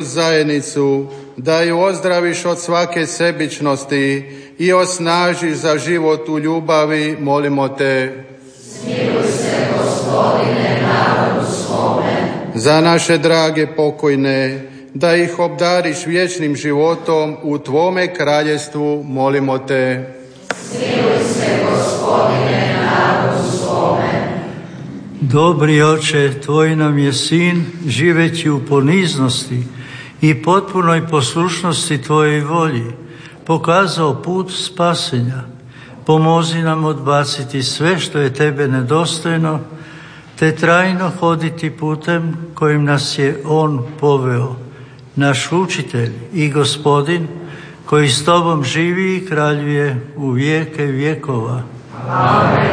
zajednicu, da ju ozdraviš od svake sebičnosti i osnažiš za život u ljubavi, molimo te. Smiluj se, Gospodine, narodu svome. Za naše drage pokojne, da ih obdariš vječnim životom u Tvome kraljestvu, molimo te. Smiluj se, Gospodine, narodu svome. Dobri Oče, Tvoj nam je Sin, živeći u poniznosti i potpunoj poslušnosti Tvojej volji, pokazao put spasenja. Pomozi nam odbaciti sve što je Tebe nedostojno, te trajno hoditi putem kojim nas je On poveo, naš učitelj i Gospodin, koji s Tobom živi i kraljuje u vijeke vjekova. Amen.